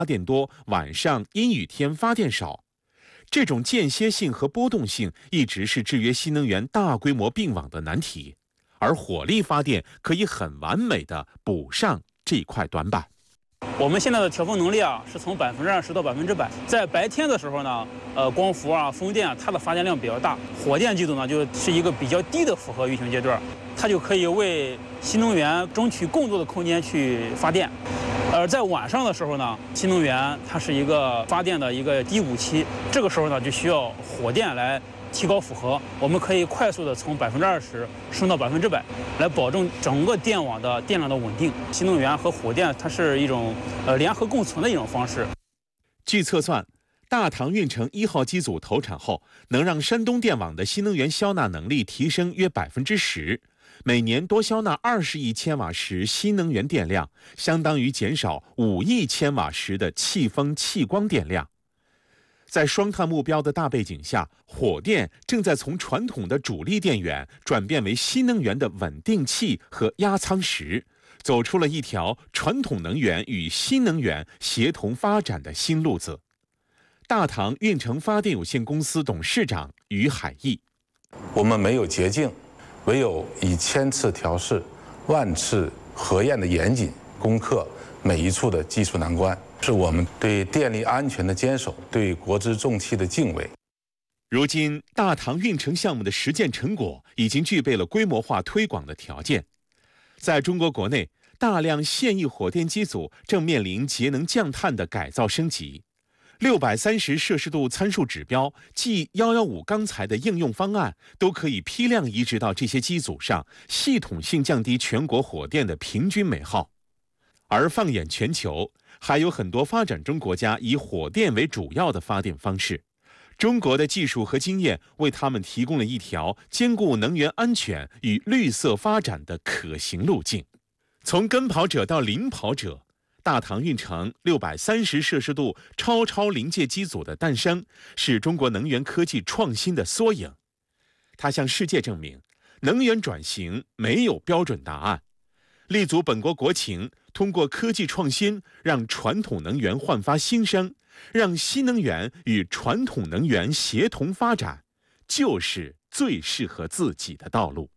电多，晚上阴雨天发电少。这种间歇性和波动性一直是制约新能源大规模并网的难题，而火力发电可以很完美的补上这块短板。 我们现在的调峰能力是从20%到100%。在白天的时候呢，光伏风电它的发电量比较大，火电机组呢就是一个比较低的负荷运行阶段，它就可以为新能源争取更多的空间去发电。而在晚上的时候呢，新能源它是一个发电的一个低谷期，这个时候呢就需要火电来提高负荷，我们可以快速的从20%升到100%，来保证整个电网的电量的稳定。新能源和火电它是一种联合共存的一种方式。 据测算，大唐运城1号机组投产后，能让山东电网的新能源消纳能力提升约10%，每年多消纳20亿千瓦时新能源电量，相当于减少5亿千瓦时的气风气光电量。在双碳目标的大背景下，火电正在从传统的主力电源转变为新能源的稳定器和压舱石，走出了一条传统能源与新能源协同发展的新路子。大唐运城发电有限公司董事长于海义： 我们没有捷径，唯有以千次调试、万次核验的严谨攻克每一处的技术难关，是我们对电力安全的坚守，对国之重器的敬畏。 如今，大唐运城项目的实践成果已经具备了规模化推广的条件。在中国国内，大量现役火电机组正面临节能降碳的改造升级。630摄氏度参数指标即115钢材的应用方案，都可以批量移植到这些机组上，系统性降低全国火电的平均煤耗。而放眼全球，还有很多发展中国家以火电为主要的发电方式。中国的技术和经验为他们提供了一条兼顾能源安全与绿色发展的可行路径。从跟跑者到领跑者，大唐运城630摄氏度超临界机组的诞生，是中国能源科技创新的缩影。它向世界证明，能源转型没有标准答案。立足本国国情，通过科技创新，让传统能源焕发新生，让新能源与传统能源协同发展，就是最适合自己的道路。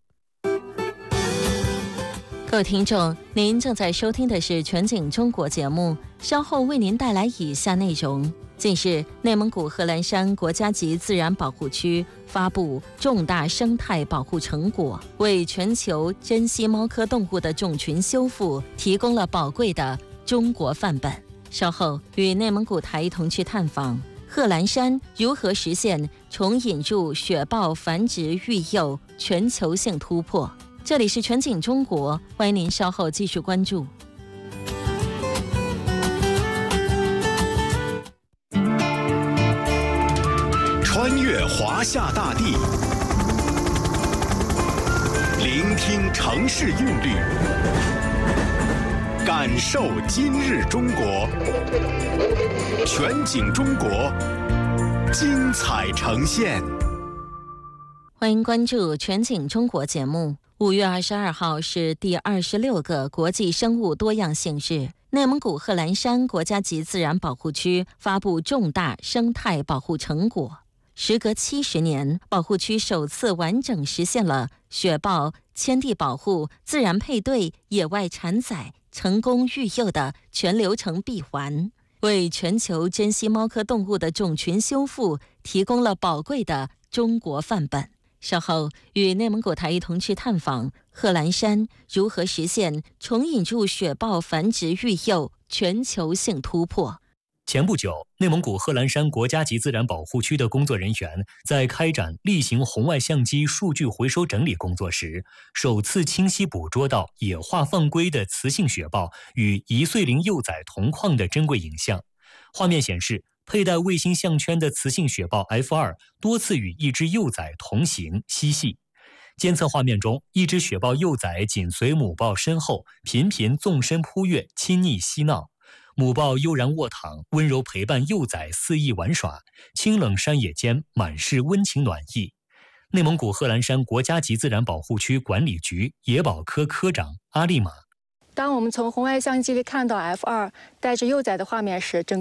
各位听众，您正在收听的是全景中国节目，稍后为您带来以下内容。近日，内蒙古贺兰山国家级自然保护区发布重大生态保护成果，为全球珍稀猫科动物的种群修复提供了宝贵的中国范本。稍后与内蒙古台同去探访贺兰山如何实现重引入雪豹繁殖育幼全球性突破。这里是全景中国，欢迎您稍后继续关注。 穿越华夏大地，聆听城市韵律，感受今日中国。全景中国，精彩呈现。 欢迎关注全景中国节目。5月22号是第26个国际生物多样性日。内蒙古贺兰山国家级自然保护区发布重大生态保护成果。时隔70年，保护区首次完整实现了雪豹迁地保护、自然配对、野外产崽、成功育幼的全流程闭环，为全球珍稀猫科动物的种群修复提供了宝贵的中国范本。稍后与内蒙古台一同去探访贺兰山如何实现重引入雪豹繁殖育幼全球性突破。 前不久，内蒙古贺兰山国家级自然保护区的工作人员在开展例行红外相机数据回收整理工作时，首次清晰捕捉到野化放归的雌性雪豹与1岁龄幼崽同框的珍贵影像。画面显示，佩戴卫星项圈的雌性雪豹 F2 多次与一只幼崽同行嬉戏。监测画面中，一只雪豹幼崽紧随母豹身后，频频纵身扑跃，亲昵嬉闹。母豹悠然卧躺，温柔陪伴幼崽肆意玩耍，清冷山野间满是温情暖意。内蒙古贺兰山国家级自然保护区管理局野保科科长阿丽玛： 当我们从红外相机里看到 F2 带着幼崽的画面时，整个